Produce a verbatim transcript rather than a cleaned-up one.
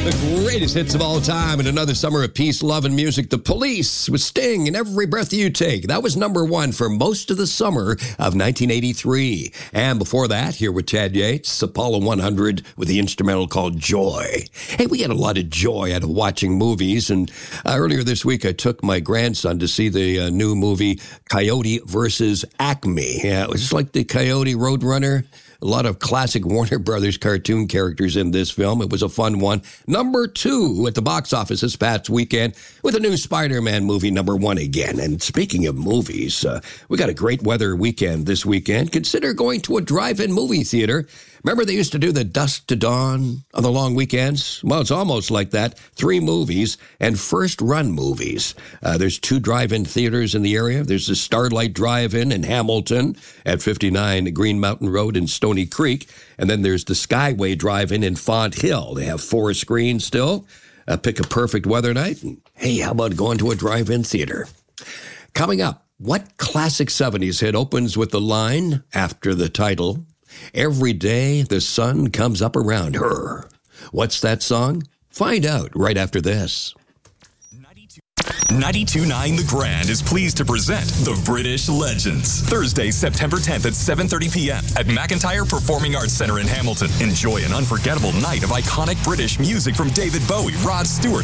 The greatest hits of all time and another summer of peace, love, and music. The Police with Sting and Every Breath You Take. That was number one for most of the summer of nineteen eighty-three. And before that, here with Chad Yates, Apollo one hundred with the instrumental called Joy. Hey, we had a lot of joy out of watching movies. And uh, earlier this week, I took my grandson to see the uh, new movie Coyote versus Acme. Yeah, it was like the Coyote Roadrunner. A lot of classic Warner Brothers cartoon characters in this film. It was a fun one. Number two at the box office this past weekend with a new Spider-Man movie, number one again. And speaking of movies, uh, we got a great weather weekend this weekend. Consider going to a drive-in movie theater. Remember they used to do the dusk to dawn on the long weekends? Well, it's almost like that. Three movies and first-run movies. Uh, there's two drive-in theaters in the area. There's the Starlight Drive-In in Hamilton at fifty-nine Green Mountain Road in Stony Creek. And then there's the Skyway Drive-In in Font Hill. They have four screens still. Uh, pick a perfect weather night. And, hey, how about going to a drive-in theater? Coming up, what classic seventies hit opens with the line after the title, "Every day the sun comes up around her"? What's that song? Find out right after this. ninety-two point nine The Grand is pleased to present The British Legends. Thursday, September tenth at seven thirty p.m. at McIntyre Performing Arts Center in Hamilton. Enjoy an unforgettable night of iconic British music from David Bowie, Rod Stewart,